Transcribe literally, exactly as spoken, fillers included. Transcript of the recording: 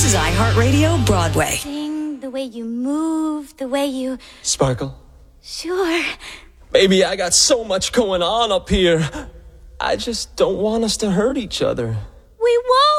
This is iHeartRadio Broadway. Sing the way you move, the way you... Sparkle? Sure. Baby, I got so much going on up here. I just don't want us to hurt each other. We won't!